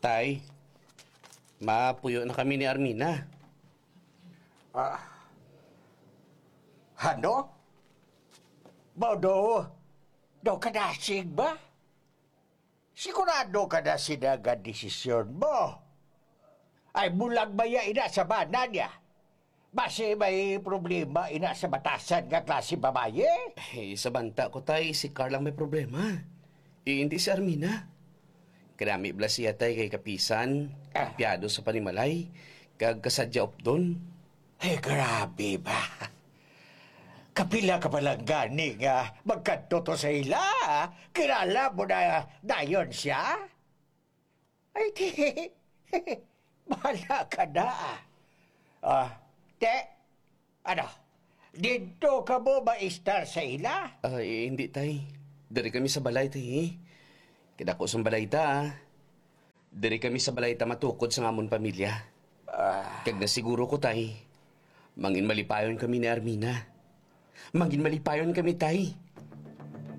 Tay, mapuyo na kami ni Armina. Ano? Do kadasig ba? Sigurado ka na sinaga desisyon mo. Ay bulag baya ina sa bana niya. Base may problema ina sa batasan nga klase babaye. Sa banta ko, tay, si Carl ang may problema. Hindi si Armina. Kadami bla siya, tay, kay kapisan, piyado sa panimalay, kag kasadya opdon. Grabe ba? Kapila ka palang gani nga magkanto to sa ila. Kilala mo na dayon siya? Ay, bahala ka na. Ano? Dito ka mo maistar sa ila? Hindi, tay. Dari kami sa balay, tay. Kidako sa balay ta, Dari kami sa balay ta matukod sa ngamon pamilya. Kag nasiguro ko, tay, mangin malipayon kami ni Armina. Mangin malipayon kami, tay.